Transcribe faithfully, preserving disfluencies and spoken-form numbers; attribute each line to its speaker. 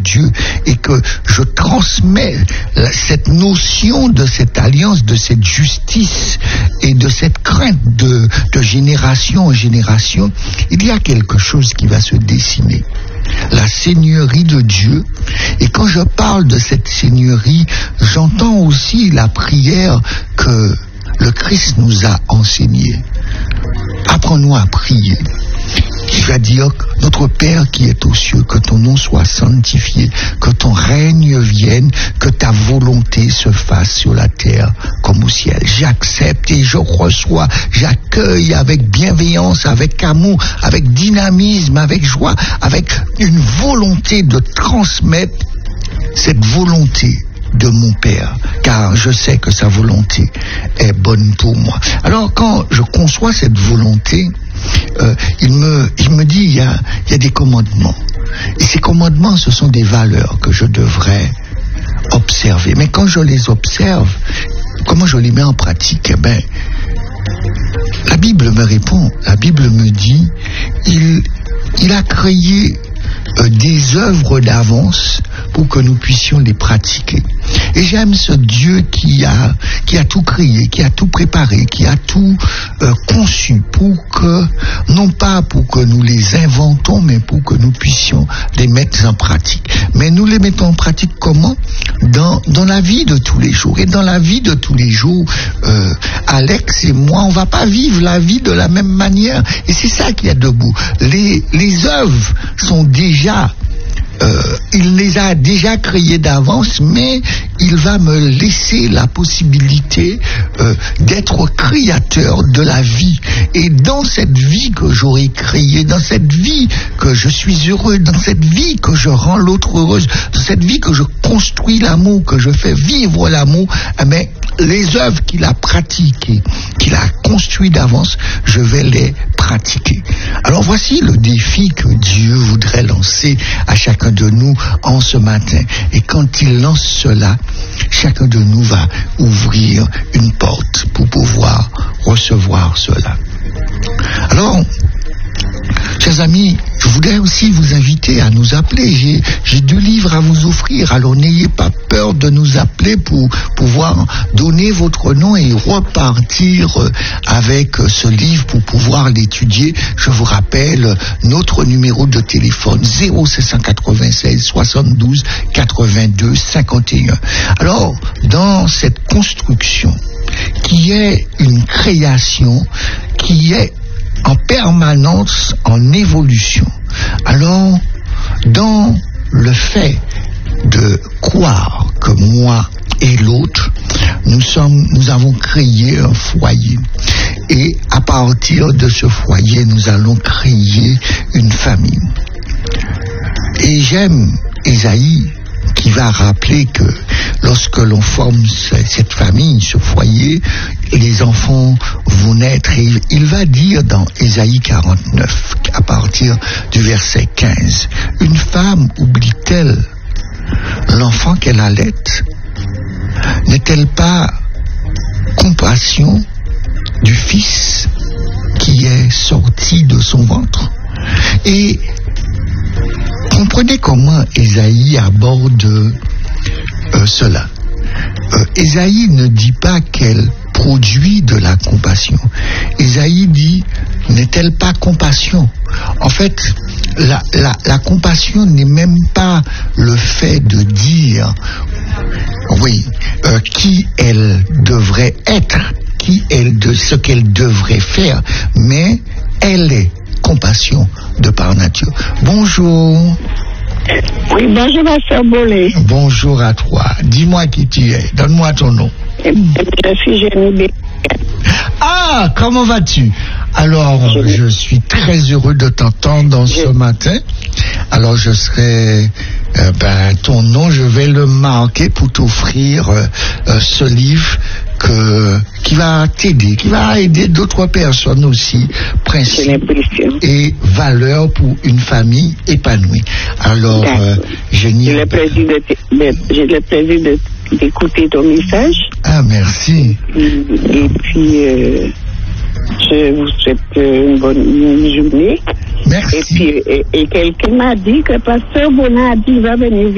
Speaker 1: Dieu et que je transmets la, cette notion de cette alliance, de cette justice et de cette crainte de, de génération en génération, il y a quelque chose qui va se dessiner. La seigneurie de Dieu. Et quand je parle de cette seigneurie, j'entends aussi la prière que le Christ nous a enseignée. Apprends-nous à prier. Il va dire, notre Père qui est aux cieux, que ton nom soit sanctifié, que ton règne vienne, que ta volonté se fasse sur la terre comme au ciel. J'accepte et je reçois, j'accueille avec bienveillance, avec amour, avec dynamisme, avec joie, avec une volonté de transmettre cette volonté de mon Père, car je sais que sa volonté est bonne pour moi. Alors quand je conçois cette volonté, euh, il me, il me dit, il y a, il y a des commandements. Et ces commandements, ce sont des valeurs que je devrais observer. Mais quand je les observe, comment je les mets en pratique? Eh bien, la Bible me répond, la Bible me dit, il, il a créé euh, des œuvres d'avance pour que nous puissions les pratiquer. Et j'aime ce Dieu qui a, qui a tout créé, qui a tout préparé, qui a tout euh, conçu pour que, non pas pour que nous les inventons, mais pour que nous puissions les mettre en pratique. Mais nous les mettons en pratique comment? Dans, dans la vie de tous les jours. Et dans la vie de tous les jours, euh, Alex et moi, on va pas vivre la vie de la même manière. Et c'est ça qu'il y a debout. Les, les œuvres sont déjà Euh, il les a déjà créés d'avance, mais il va me laisser la possibilité euh, d'être créateur de la vie. Et dans cette vie que j'aurai créée, dans cette vie que je suis heureux, dans cette vie que je rends l'autre heureuse, dans cette vie que je construis l'amour, que je fais vivre l'amour, eh bien, les œuvres qu'il a pratiquées, qu'il a construites d'avance, je vais les pratiquer. Alors voici le défi que Dieu voudrait lancer à chacun de nous en ce matin. Et quand il lance cela, chacun de nous va ouvrir une porte pour pouvoir recevoir cela. Alors, chers amis, je voudrais aussi vous inviter à nous appeler. J'ai, j'ai deux livres à vous offrir, alors n'ayez pas peur de nous appeler pour pouvoir donner votre nom et repartir avec ce livre pour pouvoir l'étudier. Je vous rappelle notre numéro de téléphone zéro six cent quatre-vingt-seize soixante-douze quatre-vingt-deux cinquante et un. Alors, dans cette construction qui est une création, qui est en permanence, en évolution. Alors, dans le fait de croire que moi et l'autre, nous sommes, nous avons créé un foyer. Et à partir de ce foyer, nous allons créer une famille. Et j'aime Ésaïe qui va rappeler que lorsque l'on forme cette famille, ce foyer, les enfants vont naître. Et il va dire dans Ésaïe quarante-neuf, à partir du verset quinze, une femme oublie-t-elle l'enfant qu'elle allait? N'est-elle pas compassion du fils qui est sorti de son ventre? Et comprenez comment Ésaïe aborde euh, cela. Euh, Ésaïe ne dit pas qu'elle produit de la compassion. Ésaïe dit, n'est-elle pas compassion? En fait, la, la, la compassion n'est même pas le fait de dire, oui, euh, qui elle devrait être, qui elle de, ce qu'elle devrait faire, mais elle est compassion de par nature. Bonjour.
Speaker 2: Oui, bonjour, ma soeur Bolé.
Speaker 1: Bonjour à toi. Dis-moi qui tu es. Donne-moi ton nom.
Speaker 2: Je suis Jenny.
Speaker 1: Ah, comment vas-tu? Alors, je... je suis très heureux de t'entendre je... ce matin. Alors, je serai... Euh, ben, ton nom, je vais le marquer pour t'offrir euh, euh, ce livre que, qui va t'aider, qui va aider d'autres personnes aussi. Principes et valeurs pour une famille épanouie. Alors, euh, Jenny...
Speaker 2: J'ai le plaisir de, de, j'ai le plaisir de, d'écouter ton message.
Speaker 1: Ah, merci.
Speaker 2: Et, et puis... Euh... Je vous souhaite une bonne une journée.
Speaker 1: Merci.
Speaker 2: Et puis, et, et quelqu'un m'a dit que Pasteur Bonard a dit qu'il va venir